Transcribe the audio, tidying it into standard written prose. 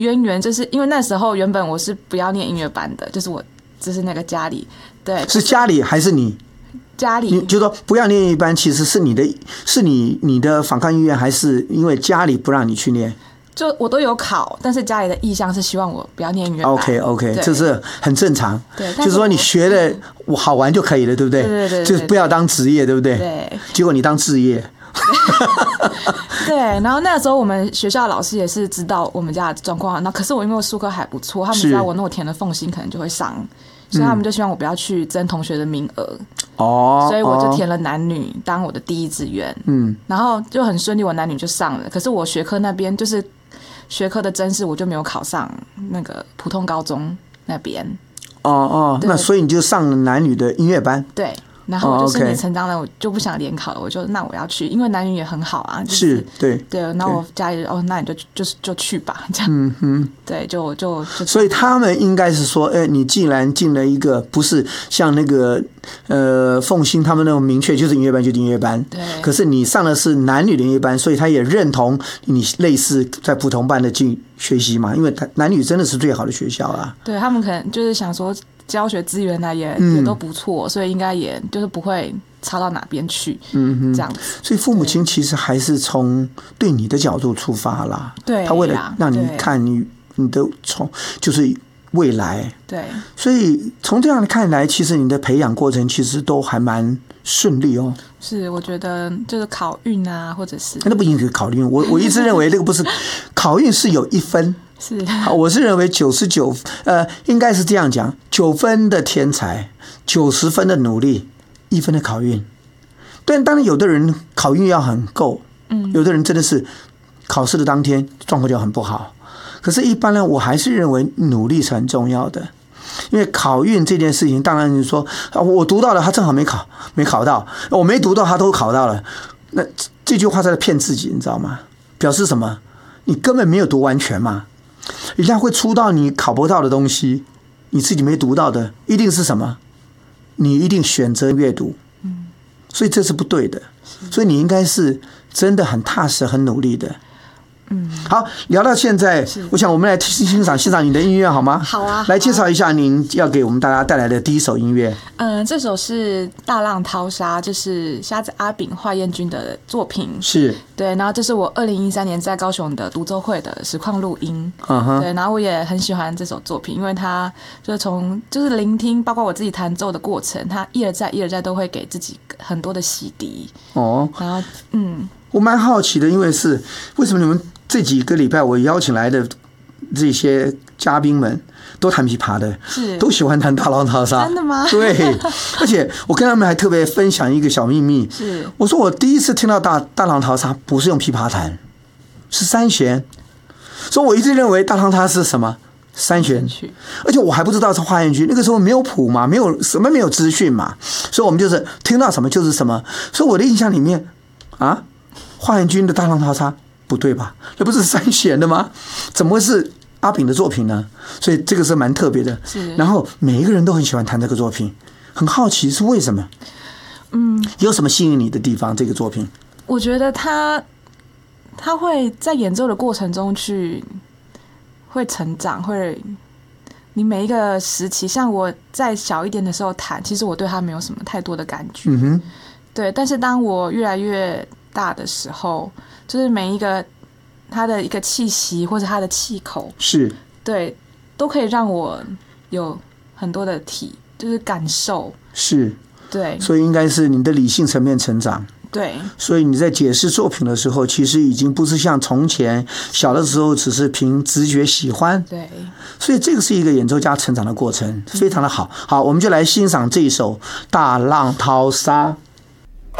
渊源，就是因为那时候原本我是不要念音乐班的，就是那个家里，对， 是家里还是你？ 家里你就说不要念音乐班，其实是你的反抗意愿，还是因为家里不让你去念？ 就我都有考，但是家里的意向是希望我不要念音乐班。 OK， 这是很正常。 对， 就是说你学的好玩就可以了，对不对？ 对， 就是不要当职业，对不对？ 对。 结果你当职业。 对，然后那时候我们学校老师也是知道我们家的状况，那可是我因为我术科还不错，他们知道我那我填的奉新可能就会上，所以他们就希望我不要去争同学的名额。所以我就填了男女当我的第一志愿。然后就很顺利，我男女就上了。可是我学科那边就是学科的甄试，我就没有考上那个普通高中那边。 那所以你就上了男女的音乐班。 对。然后我就顺理成章的，我就不想联考了，我就那我要去，因为男女也很好啊，就是对。 然后我家里那你就去吧，这样。对，就。 所以他们应该是说，你既然进了一个不是像那个凤新他们那种明确就是音乐班就是音乐班， 对。 可是你上的是男女的音乐班，所以他也认同你类似在普通班的进学习嘛，因为男女真的是最好的学校啊。 对，他们可能就是想说。教学资源呢也都不错，所以应该也就是不会差到哪边去，这样子。 所以父母亲其实还是从对你的角度出发啦， 对， 他为了让你看你的就是未来， 对。 所以从这样看来，其实你的培养过程其实都还蛮顺利哦。 是，我觉得就是考运啊，或者是那不一定是考运，我一直认为那个不是考运是有1分。 是， 我是认为99，应该是这样讲，9分的天才，90分的努力，1分的考运。但当然，有的人考运要很够，有的人真的是考试的当天状况就很不好。可是，一般呢，我还是认为努力是很重要的，因为考运这件事情，当然你说我读到了，他正好没考到；我没读到，他都考到了。那这句话在骗自己，你知道吗？表示什么？你根本没有读完全嘛。人家会出到你考不到的东西，你自己没读到的，一定是什么？你一定选择阅读，所以这是不对的。所以你应该是真的很踏实、很努力的。好，聊到现在，我想我们来欣赏你的音乐好吗？ 好啊， 来介绍一下您要给我们大家带来的第一首音乐。 这首是《大浪淘沙》，就是瞎子阿炳、华彦钧的作品。 是， 对，然后这是我2013年在高雄的独奏会的实况录音。对，然后我也很喜欢这首作品，因为它就是聆听，包括我自己弹奏的过程，它一而再都会给自己很多的洗涤。然后我蛮好奇的，因为为什么你们这几个礼拜我邀请来的这些嘉宾们都弹琵琶的，都喜欢弹大浪淘沙。 真的吗？ 对，而且我跟他们还特别分享一个小秘密，我说我第一次听到大浪淘沙不是用琵琶弹，是三弦。所以我一直认为大浪淘沙是什么三弦，而且我还不知道是华彦钧，那个时候没有谱嘛，没有资讯嘛，所以我们就是听到什么就是什么。所以我的印象里面华彦钧的大浪淘沙不对吧？那不是三弦的吗？怎么会是阿炳的作品呢？所以这个是蛮特别的。然后每一个人都很喜欢弹这个作品，很好奇是为什么？有什么吸引你的地方？这个作品， 我觉得他会在演奏的过程中会成长，你每一个时期，像我在小一点的时候弹，其实我对他没有什么太多的感觉。对，但是当我越来越大的时候，就是每一个它的一个气息或者它的气口，对，都可以让我有很多的就是感受。对， 所以应该是你的理性层面成长。 对， 所以你在解释作品的时候，其实已经不是像从前小的时候只是凭直觉喜欢。 对， 所以这个是一个演奏家成长的过程，非常的好。好，我们就来欣赏这一首《大浪淘沙》。